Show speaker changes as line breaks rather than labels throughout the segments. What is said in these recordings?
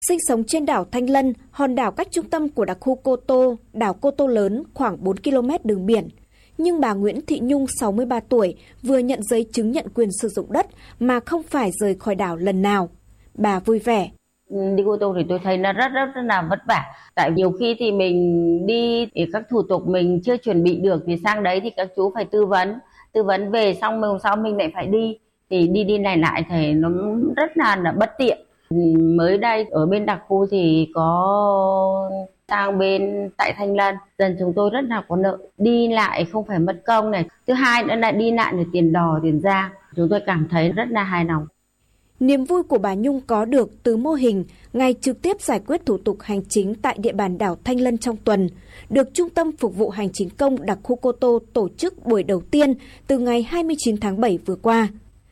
Sinh sống trên đảo Thanh Lân, hòn đảo cách trung tâm của đặc khu Cô Tô, đảo Cô Tô lớn khoảng 4 km đường biển. Nhưng bà Nguyễn Thị Nhung, 63 tuổi, vừa nhận giấy chứng nhận quyền sử dụng đất mà không phải rời khỏi đảo lần nào. Bà vui vẻ.
Đi Cô Tô thì tôi thấy nó rất là vất vả. Tại nhiều khi thì mình đi thì các thủ tục mình chưa chuẩn bị được thì sang đấy thì các chú phải tư vấn về xong hôm sau mình lại phải đi. Thì đi này lại thì nó rất là bất tiện. Mới đây ở bên đặc khu thì có sang bên tại Thanh Lân, dân chúng tôi rất là có nợ, đi lại không phải mất công này. Thứ hai nữa là đi lại là tiền đò tiền ra, chúng tôi cảm thấy rất là hài lòng.
Niềm vui của bà Nhung có được từ mô hình ngày trực tiếp giải quyết thủ tục hành chính tại địa bàn đảo Thanh Lân trong tuần, được Trung tâm Phục vụ Hành chính công đặc khu Cô Tô tổ chức buổi đầu tiên từ ngày 29 tháng 7 vừa qua.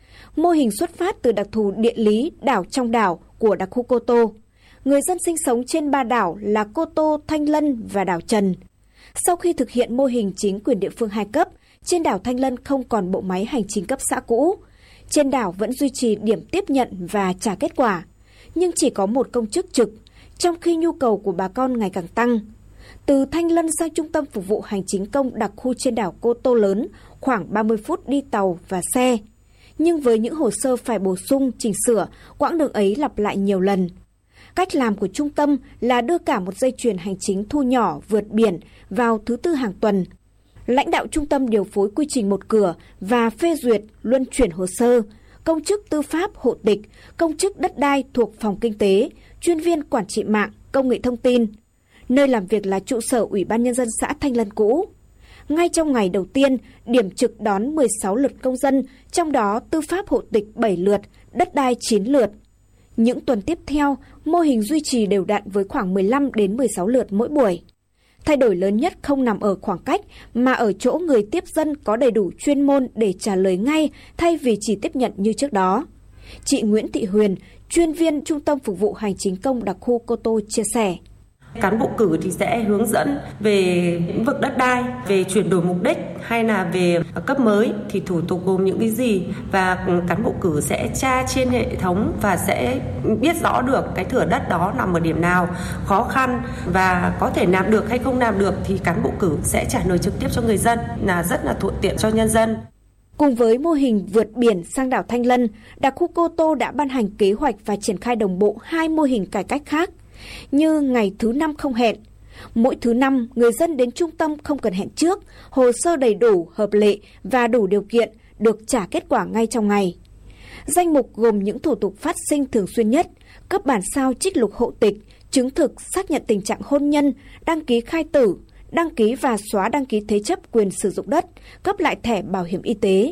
Mô hình xuất phát từ đặc thù địa lý đảo trong đảo của đặc khu Cô Tô. Người dân sinh sống trên 3 đảo là Cô Tô, Thanh Lân và đảo Trần. Sau khi thực hiện mô hình chính quyền địa phương 2 cấp, trên đảo Thanh Lân không còn bộ máy hành chính cấp xã cũ. Trên đảo vẫn duy trì điểm tiếp nhận và trả kết quả, nhưng chỉ có một công chức trực, trong khi nhu cầu của bà con ngày càng tăng. Từ Thanh Lân sang Trung tâm Phục vụ Hành chính công đặc khu trên đảo Cô Tô lớn khoảng 30 phút đi tàu và xe. Nhưng với những hồ sơ phải bổ sung, chỉnh sửa, quãng đường ấy lặp lại nhiều lần. Cách làm của trung tâm là đưa cả một dây chuyền hành chính thu nhỏ vượt biển vào thứ Tư hàng tuần. Lãnh đạo trung tâm điều phối quy trình một cửa và phê duyệt luân chuyển hồ sơ, công chức tư pháp hộ tịch, công chức đất đai thuộc phòng kinh tế, chuyên viên quản trị mạng, công nghệ thông tin. Nơi làm việc là trụ sở Ủy ban Nhân dân xã Thanh Lân cũ. Ngay trong ngày đầu tiên, điểm trực đón 16 lượt công dân, trong đó tư pháp hộ tịch 7 lượt, đất đai 9 lượt. Những tuần tiếp theo, mô hình duy trì đều đặn với khoảng 15 đến 16 lượt mỗi buổi. Thay đổi lớn nhất không nằm ở khoảng cách, mà ở chỗ người tiếp dân có đầy đủ chuyên môn để trả lời ngay thay vì chỉ tiếp nhận như trước đó. Chị Nguyễn Thị Huyền, chuyên viên Trung tâm Phục vụ Hành chính công đặc khu Cô Tô chia sẻ.
Cán bộ cử thì sẽ hướng dẫn về lĩnh vực đất đai, về chuyển đổi mục đích hay là về cấp mới thì thủ tục gồm những cái gì, và cán bộ cử sẽ tra trên hệ thống và sẽ biết rõ được cái thửa đất đó nằm ở điểm nào, khó khăn và có thể làm được hay không làm được thì cán bộ cử sẽ trả lời trực tiếp cho người dân, là rất là thuận tiện cho nhân dân.
Cùng với mô hình vượt biển sang đảo Thanh Lân, đặc khu Cô Tô đã ban hành kế hoạch và triển khai đồng bộ 2 mô hình cải cách khác, như ngày thứ 5 không hẹn. Mỗi thứ 5, người dân đến trung tâm không cần hẹn trước, hồ sơ đầy đủ, hợp lệ và đủ điều kiện, được trả kết quả ngay trong ngày. Danh mục gồm những thủ tục phát sinh thường xuyên nhất, cấp bản sao trích lục hộ tịch, chứng thực xác nhận tình trạng hôn nhân, đăng ký khai tử, đăng ký và xóa đăng ký thế chấp quyền sử dụng đất, cấp lại thẻ bảo hiểm y tế.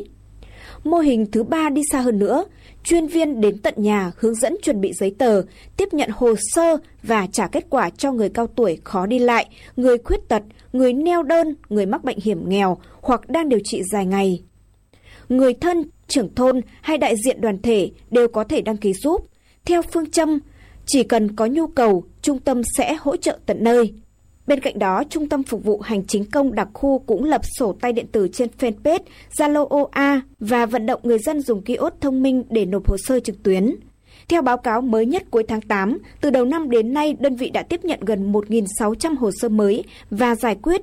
Mô hình thứ 3 đi xa hơn nữa, chuyên viên đến tận nhà hướng dẫn chuẩn bị giấy tờ, tiếp nhận hồ sơ và trả kết quả cho người cao tuổi khó đi lại, người khuyết tật, người neo đơn, người mắc bệnh hiểm nghèo hoặc đang điều trị dài ngày. Người thân, trưởng thôn hay đại diện đoàn thể đều có thể đăng ký giúp. Theo phương châm, chỉ cần có nhu cầu, trung tâm sẽ hỗ trợ tận nơi. Bên cạnh đó, Trung tâm Phục vụ Hành chính công đặc khu cũng lập sổ tay điện tử trên fanpage Zalo OA và vận động người dân dùng kiosk thông minh để nộp hồ sơ trực tuyến. Theo báo cáo mới nhất cuối tháng 8, từ đầu năm đến nay, đơn vị đã tiếp nhận gần 1.600 hồ sơ mới và giải quyết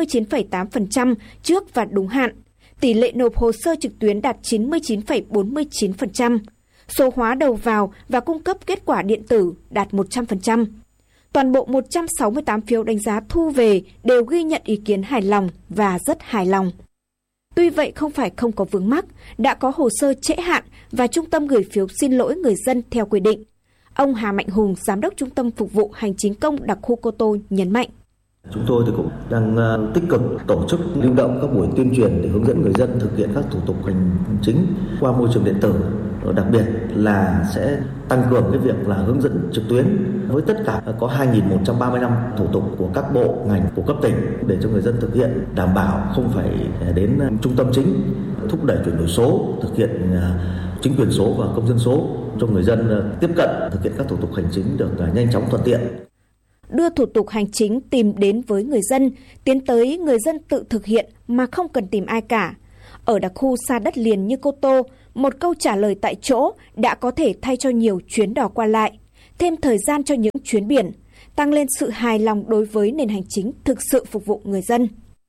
99,8% trước và đúng hạn. Tỷ lệ nộp hồ sơ trực tuyến đạt 99,49%. Số hóa đầu vào và cung cấp kết quả điện tử đạt 100%. Toàn bộ 168 phiếu đánh giá thu về đều ghi nhận ý kiến hài lòng và rất hài lòng. Tuy vậy không phải không có vướng mắc, đã có hồ sơ trễ hạn và trung tâm gửi phiếu xin lỗi người dân theo quy định. Ông Hà Mạnh Hùng, Giám đốc Trung tâm Phục vụ Hành chính công đặc khu Cô Tô nhấn mạnh.
Chúng tôi thì cũng đang tích cực tổ chức lưu động các buổi tuyên truyền để hướng dẫn người dân thực hiện các thủ tục hành chính qua môi trường điện tử. Đặc biệt là sẽ tăng cường cái việc là hướng dẫn trực tuyến với tất cả có 2.135 thủ tục của các bộ ngành của cấp tỉnh để cho người dân thực hiện đảm bảo không phải đến trung tâm chính, thúc đẩy chuyển đổi số, thực hiện chính quyền số và công dân số cho người dân tiếp cận thực hiện các thủ tục hành chính được nhanh chóng thuận tiện.
Đưa thủ tục hành chính tìm đến với người dân, tiến tới người dân tự thực hiện mà không cần tìm ai cả. Ở đặc khu xa đất liền như Cô Tô, một câu trả lời tại chỗ đã có thể thay cho nhiều chuyến đò qua lại. thêm thời gian cho những chuyến biển, tăng lên sự hài lòng đối với nền hành chính thực sự phục vụ người dân.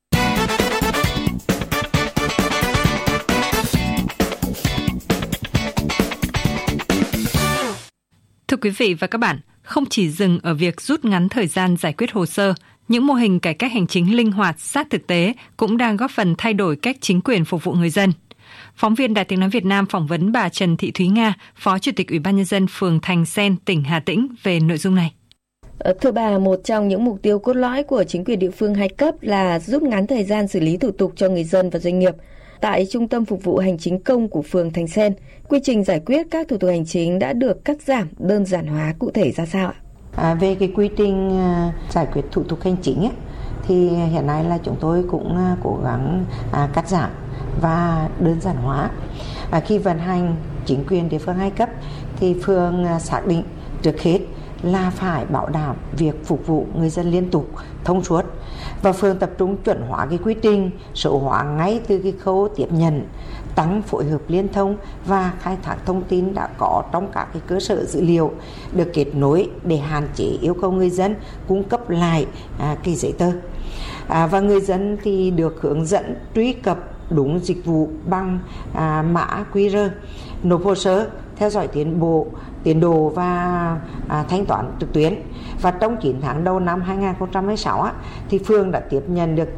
Thưa quý vị và các bạn, không chỉ dừng ở việc rút ngắn thời gian giải quyết hồ sơ, những mô hình cải cách hành chính linh hoạt, sát thực tế cũng đang góp phần thay đổi cách chính quyền phục vụ người dân. Phóng viên Đài Tiếng nói Việt Nam phỏng vấn bà Trần Thị Thúy Nga, Phó Chủ tịch Ủy ban nhân dân phường Thành Sen, tỉnh Hà Tĩnh về nội dung này.
Thưa bà, một trong những mục tiêu cốt lõi của chính quyền địa phương hai cấp là rút ngắn thời gian xử lý thủ tục cho người dân và doanh nghiệp. Tại Trung tâm Phục vụ Hành chính công của phường Thành Sen, quy trình giải quyết các thủ tục hành chính đã được cắt giảm, đơn giản hóa cụ thể ra sao ạ?
Về cái quy trình giải quyết thủ tục hành chính thì hiện nay là chúng tôi cũng cố gắng cắt giảm và đơn giản hóa. Khi vận hành chính quyền địa phương hai cấp thì phường xác định trước hết là phải bảo đảm việc phục vụ người dân liên tục, thông suốt, và phường tập trung chuẩn hóa cái quy trình, số hóa ngay từ cái khâu tiếp nhận, tăng phối hợp liên thông và khai thác thông tin đã có trong các cái cơ sở dữ liệu được kết nối để hạn chế yêu cầu người dân cung cấp lại cái giấy tờ. Và người dân thì được hướng dẫn truy cập đúng dịch vụ bằng mã QR, nộp hồ sơ, theo dõi tiến độ và thanh toán trực tuyến. Và trong 9 tháng đầu năm 2026 thì phường đã tiếp nhận được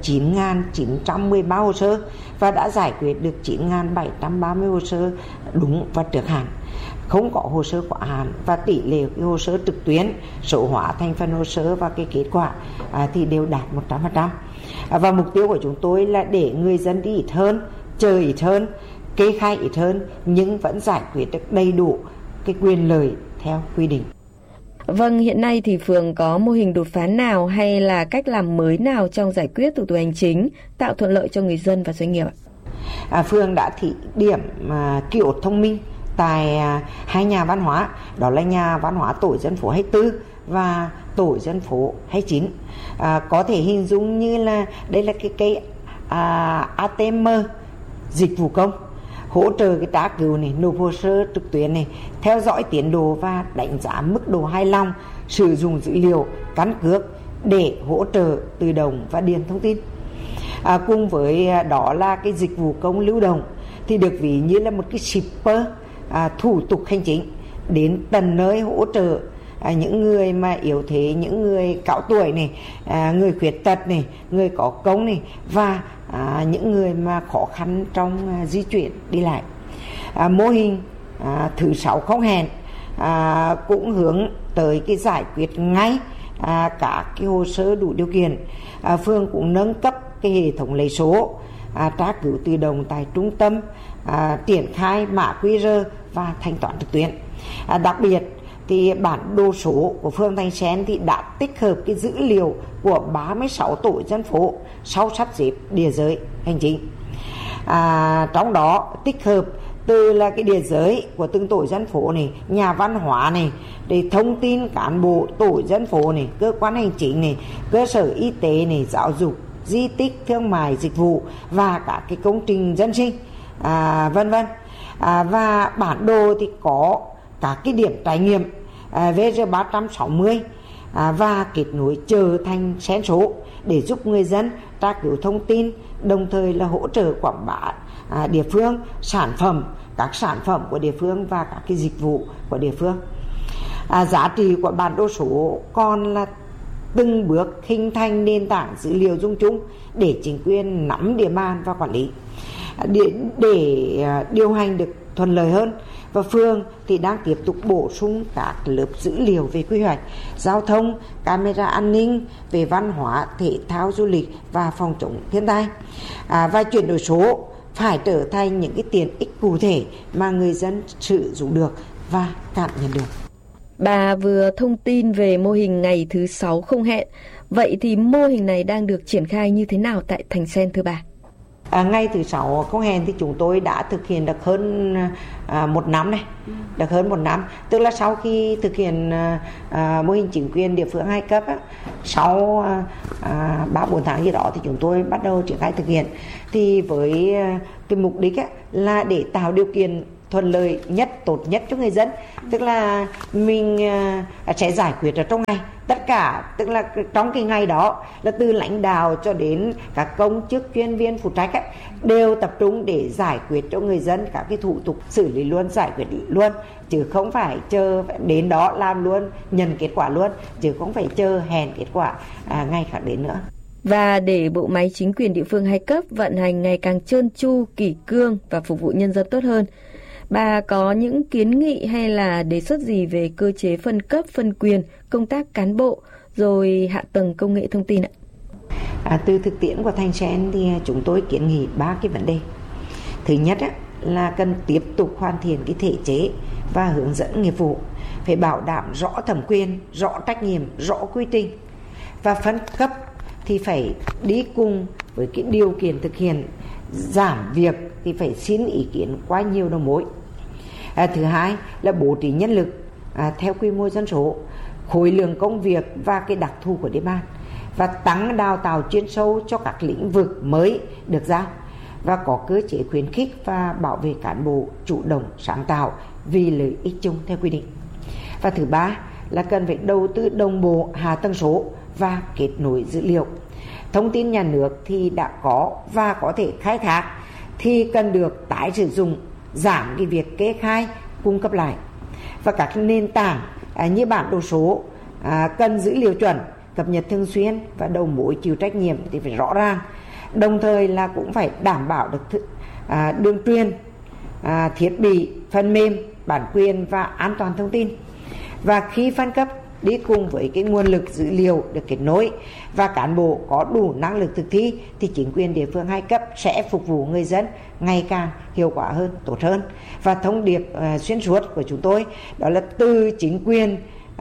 9.913 hồ sơ và đã giải quyết được 9.730 hồ sơ đúng và trước hạn, không có hồ sơ quá hạn, và tỷ lệ cái hồ sơ trực tuyến, số hóa thành phần hồ sơ và cái kết quả thì đều đạt 100%. Và mục tiêu của chúng tôi là để người dân đi ít hơn, chờ ít hơn, kê khai ít hơn, nhưng vẫn giải quyết được đầy đủ cái quyền lợi theo quy định.
Vâng, hiện nay thì phường có mô hình đột phá nào hay là cách làm mới nào trong giải quyết thủ tục hành chính, tạo thuận lợi cho người dân và doanh nghiệp ạ?
Phường đã thí điểm kiosk thông minh tại hai nhà văn hóa, đó là nhà văn hóa tổ dân phố 24 và tổ dân phố 29. Có thể hình dung như là đây là cái ATM dịch vụ công, hỗ trợ cái tra cứu này, nộp hồ sơ trực tuyến này, theo dõi tiến độ và đánh giá mức độ hài lòng, sử dụng dữ liệu căn cước để hỗ trợ tự động và điền thông tin. Cùng với đó là cái dịch vụ công lưu động thì được ví như là một cái shipper thủ tục hành chính đến tận nơi hỗ trợ những người mà yếu thế, những người cao tuổi này, người khuyết tật này, người có công này, và những người mà khó khăn trong di chuyển đi lại. Mô hình thứ 6 không hẹn cũng hướng tới cái giải quyết ngay các cái hồ sơ đủ điều kiện. Phường cũng nâng cấp cái hệ thống lấy số, tra cứu tự động tại trung tâm, triển khai mã QR và thanh toán trực tuyến. Đặc biệt thì bản đồ số của phường Thành Sen thì đã tích hợp cái dữ liệu của 36 tổ dân phố sau sắp xếp địa giới hành chính. Trong đó tích hợp từ là cái địa giới của từng tổ dân phố này, nhà văn hóa này, để thông tin cán bộ tổ dân phố này, cơ quan hành chính này, cơ sở y tế này, giáo dục, di tích, thương mại, dịch vụ và các cái công trình dân sinh, vân vân. Và bản đồ thì có các cái điểm trải nghiệm VR360 và kết nối trở thành sen số để giúp người dân tra cứu thông tin, đồng thời là hỗ trợ quảng bá địa phương, các sản phẩm của địa phương và các cái dịch vụ của địa phương. Giá trị của bản đồ số còn là từng bước hình thành nền tảng dữ liệu dung chung để chính quyền nắm địa bàn và quản lý, để điều hành được thuận lợi hơn. Và phường thì đang tiếp tục bổ sung các lớp dữ liệu về quy hoạch, giao thông, camera an ninh, về văn hóa, thể thao, du lịch và phòng chống thiên tai. Và chuyển đổi số phải trở thành những cái tiện ích cụ thể mà người dân sử dụng được và cảm nhận được.
Bà vừa thông tin về mô hình ngày thứ 6 không hẹn. Vậy thì mô hình này đang được triển khai như thế nào tại Thành Sen thưa bà?
Ngày thứ 6 không hẹn thì chúng tôi đã thực hiện được hơn 1 năm này, được hơn 1 năm. Tức là sau khi thực hiện mô hình chính quyền địa phương hai cấp, sau 3-4 tháng gì đó thì chúng tôi bắt đầu triển khai thực hiện. Thì với cái mục đích là để tạo điều kiện thuận lợi nhất, tốt nhất cho người dân. Tức là mình sẽ giải quyết ở trong ngày. Tất cả, tức là trong cái ngày đó là từ lãnh đạo cho đến các công chức, chuyên viên phụ trách ấy, đều tập trung để giải quyết cho người dân các cái thủ tục, xử lý luôn, giải quyết luôn, chứ không phải chờ đến đó làm luôn, nhận kết quả luôn, chứ không phải chờ hẹn kết quả ngày khác đến nữa.
Và để bộ máy chính quyền địa phương hai cấp vận hành ngày càng trơn tru, kỷ cương và phục vụ nhân dân tốt hơn, bà có những kiến nghị hay là đề xuất gì về cơ chế phân cấp, phân quyền, công tác cán bộ, rồi hạ tầng công nghệ thông tin ạ?
Từ thực tiễn của Thành Sen thì chúng tôi kiến nghị 3 cái vấn đề. Thứ nhất là cần tiếp tục hoàn thiện cái thể chế và hướng dẫn nghiệp vụ, phải bảo đảm rõ thẩm quyền, rõ trách nhiệm, rõ quy trình, và phân cấp thì phải đi cùng với cái điều kiện thực hiện. Giảm việc thì phải xin ý kiến qua nhiều đầu mối. Thứ hai là bố trí nhân lực theo quy mô dân số, khối lượng công việc và cái đặc thù của địa bàn, và tăng đào tạo chuyên sâu cho các lĩnh vực mới được giao, và có cơ chế khuyến khích và bảo vệ cán bộ chủ động sáng tạo vì lợi ích chung theo quy định. Và thứ ba là cần phải đầu tư đồng bộ hạ tầng số và kết nối dữ liệu. Thông tin nhà nước thì đã có và có thể khai thác thì cần được tái sử dụng, giảm cái việc kê khai, cung cấp lại. Và các nền tảng như bản đồ số cần dữ liệu chuẩn, cập nhật thường xuyên và đầu mối chịu trách nhiệm thì phải rõ ràng. Đồng thời là cũng phải đảm bảo được đường truyền, thiết bị, phần mềm, bản quyền và an toàn thông tin. Và khi phân cấp đi cùng với cái nguồn lực dữ liệu được kết nối và cán bộ có đủ năng lực thực thi thì chính quyền địa phương hai cấp sẽ phục vụ người dân ngày càng hiệu quả hơn, tốt hơn. Và thông điệp xuyên suốt của chúng tôi đó là từ chính quyền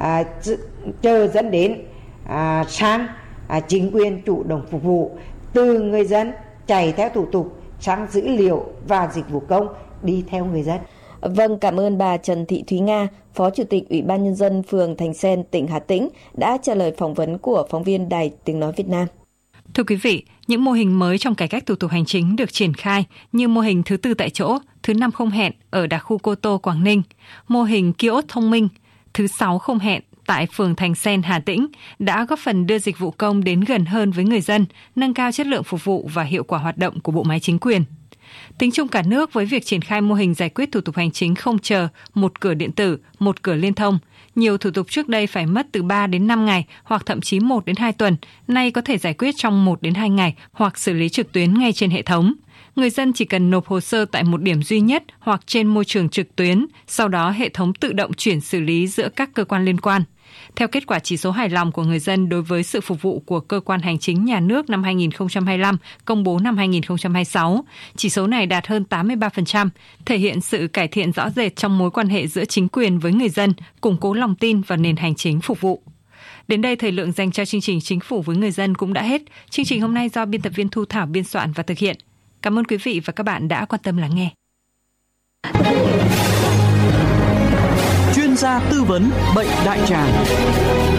chờ dẫn đến sang chính quyền chủ động phục vụ, từ người dân chạy theo thủ tục sang dữ liệu và dịch vụ công đi theo người dân.
Vâng, cảm ơn bà Trần Thị Thúy Nga, Phó Chủ tịch Ủy ban Nhân dân phường Thành Sen, tỉnh Hà Tĩnh đã trả lời phỏng vấn của phóng viên Đài Tiếng Nói Việt Nam.
Thưa quý vị, những mô hình mới trong cải cách thủ tục hành chính được triển khai như mô hình thứ 4 tại chỗ, thứ 5 không hẹn ở đặc khu Cô Tô, Quảng Ninh, mô hình kiosk thông minh, thứ 6 không hẹn tại phường Thành Sen, Hà Tĩnh đã góp phần đưa dịch vụ công đến gần hơn với người dân, nâng cao chất lượng phục vụ và hiệu quả hoạt động của bộ máy chính quyền. Tính chung cả nước với việc triển khai mô hình giải quyết thủ tục hành chính không chờ, một cửa điện tử, một cửa liên thông, nhiều thủ tục trước đây phải mất từ 3 đến 5 ngày hoặc thậm chí 1 đến 2 tuần, nay có thể giải quyết trong 1 đến 2 ngày hoặc xử lý trực tuyến ngay trên hệ thống. Người dân chỉ cần nộp hồ sơ tại một điểm duy nhất hoặc trên môi trường trực tuyến, sau đó hệ thống tự động chuyển xử lý giữa các cơ quan liên quan. Theo kết quả chỉ số hài lòng của người dân đối với sự phục vụ của Cơ quan Hành chính Nhà nước năm 2025, công bố năm 2026, chỉ số này đạt hơn 83%, thể hiện sự cải thiện rõ rệt trong mối quan hệ giữa chính quyền với người dân, củng cố lòng tin vào nền hành chính phục vụ. Đến đây, thời lượng dành cho chương trình Chính phủ với người dân cũng đã hết. Chương trình hôm nay do biên tập viên Thu Thảo biên soạn và thực hiện. Cảm ơn quý vị và các bạn đã quan tâm lắng nghe.
Chuyên gia tư vấn bệnh đại tràng.